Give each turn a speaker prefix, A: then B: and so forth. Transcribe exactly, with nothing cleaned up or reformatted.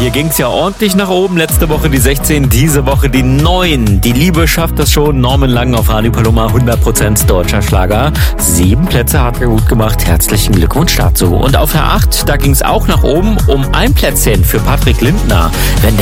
A: Hier ging es ja ordentlich nach oben. Letzte Woche die sechzehn, diese Woche die neun. Die Liebe schafft das schon. Norman Lang auf Radio Paloma, hundert Prozent deutscher Schlager. Sieben Plätze hat er gut gemacht. Herzlichen Glückwunsch dazu. Und auf der acht, da ging es auch nach oben um ein Plätzchen für Patrick Lindner. Wenn